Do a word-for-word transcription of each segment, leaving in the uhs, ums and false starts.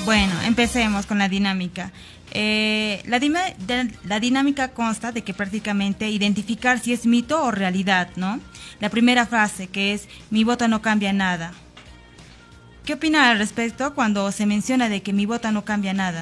Bueno, empecemos con la dinámica. Eh, la, dima- de, la dinámica consta de que prácticamente identificar si es mito o realidad, ¿no? La primera frase, que es mi voto no cambia nada. ¿Qué opina al respecto cuando se menciona de que mi voto no cambia nada?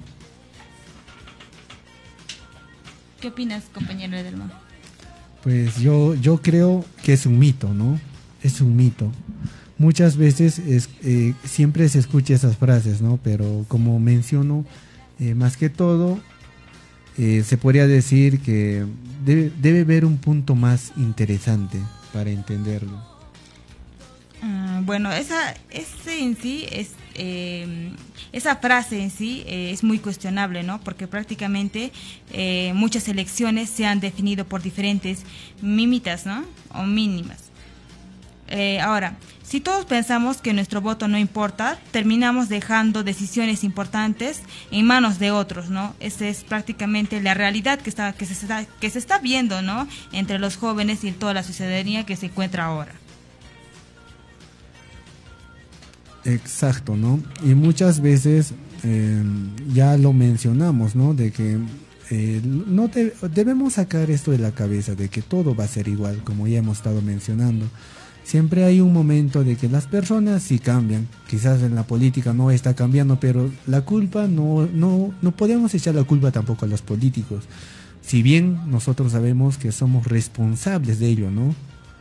¿Qué opinas, compañero Edelman? Pues yo, yo creo que es un mito, ¿no? Es un mito. Muchas veces es, eh, siempre se escucha esas frases, ¿no? Pero como menciono, eh, más que todo, eh, se podría decir que debe, debe haber un punto más interesante para entenderlo. Uh, bueno, esa, ese en sí es, eh, esa frase en sí eh, es muy cuestionable, ¿no? Porque prácticamente eh, muchas elecciones se han definido por diferentes mímitas, ¿no? O mínimas. Eh, ahora, si todos pensamos que nuestro voto no importa, terminamos dejando decisiones importantes en manos de otros, ¿no? Esa es prácticamente la realidad que está, que se está, que se está viendo, ¿no? Entre los jóvenes y toda la ciudadanía que se encuentra ahora. Exacto, ¿no? Y muchas veces eh, ya lo mencionamos, ¿no? De que eh, no te, debemos sacar esto de la cabeza, de que todo va a ser igual, como ya hemos estado mencionando. Siempre hay un momento de que las personas sí cambian, quizás en la política no está cambiando, pero la culpa no, no, no podemos echar la culpa tampoco a los políticos, si bien nosotros sabemos que somos responsables de ello, ¿no?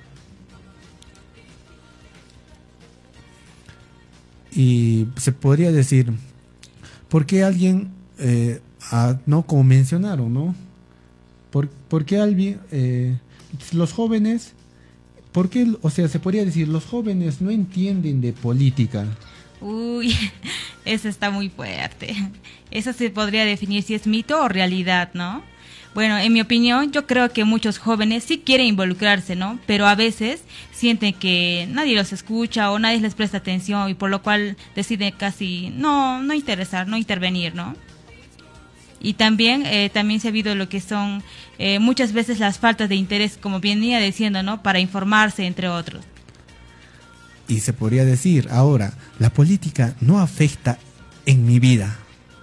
Y se podría decir, ¿por qué alguien, eh, a, no como mencionaron, ¿no? ¿Por, por qué alguien, eh, los jóvenes, por qué, o sea, se podría decir, los jóvenes no entienden de política? Uy, eso está muy fuerte. Eso se podría definir si es mito o realidad, ¿no? Bueno, en mi opinión, yo creo que muchos jóvenes sí quieren involucrarse, ¿no? Pero a veces sienten que nadie los escucha o nadie les presta atención y por lo cual deciden casi no, no interesar, no intervenir, ¿no? Y también, eh, también se ha habido lo que son eh, muchas veces las faltas de interés, como venía diciendo, ¿no? Para informarse, entre otros. Y se podría decir, ahora, la política no afecta en mi vida.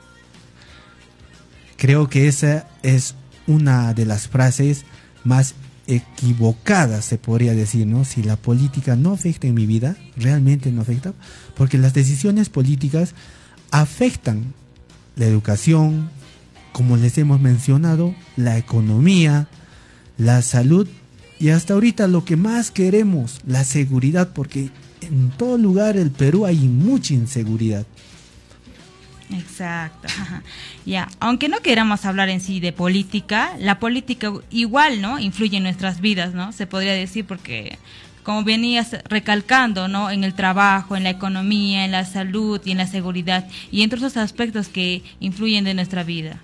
Creo que esa es una de las frases más equivocadas, se podría decir, ¿no? Si la política no afecta en mi vida, realmente no afecta, porque las decisiones políticas afectan la educación, como les hemos mencionado, la economía, la salud y hasta ahorita lo que más queremos, la seguridad, porque en todo lugar del Perú hay mucha inseguridad. Exacto. Ya, aunque no queramos hablar en sí de política, la política igual, ¿no? Influye en nuestras vidas, ¿no? Se podría decir porque, como venías recalcando, ¿no? En el trabajo, en la economía, en la salud y en la seguridad y entre otros aspectos que influyen de nuestra vida.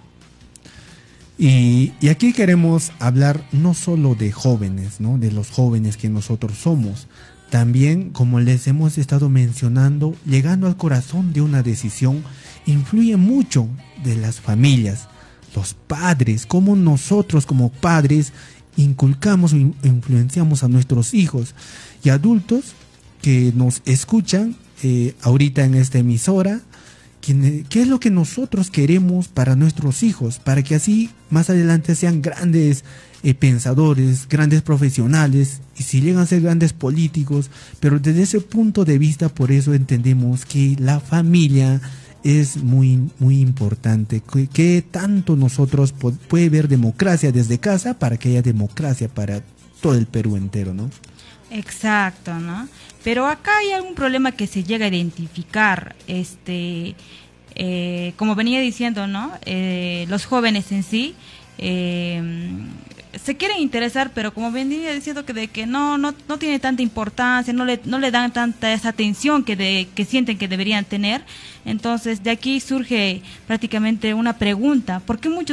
Y, y aquí queremos hablar no solo de jóvenes, ¿no? De los jóvenes que nosotros somos. También, como les hemos estado mencionando, llegando al corazón de una decisión, influye mucho de las familias, los padres, cómo nosotros como padres inculcamos o influenciamos a nuestros hijos y adultos que nos escuchan eh, ahorita en esta emisora. ¿Qué es lo que nosotros queremos para nuestros hijos? Para que así más adelante sean grandes eh, pensadores, grandes profesionales y si llegan a ser grandes políticos. Pero desde ese punto de vista, por eso entendemos que la familia es muy, muy importante. Que, que tanto nosotros po puede haber democracia desde casa para que haya democracia para todo el Perú entero, ¿no? Exacto, ¿no? Pero acá hay algún problema que se llega a identificar, este, eh, como venía diciendo, ¿no? Eh, los jóvenes en sí eh, se quieren interesar, pero como venía diciendo que de que no, no, no tiene tanta importancia, no le, no le dan tanta esa atención que de, que sienten que deberían tener. Entonces, de aquí surge prácticamente una pregunta: ¿por qué muchos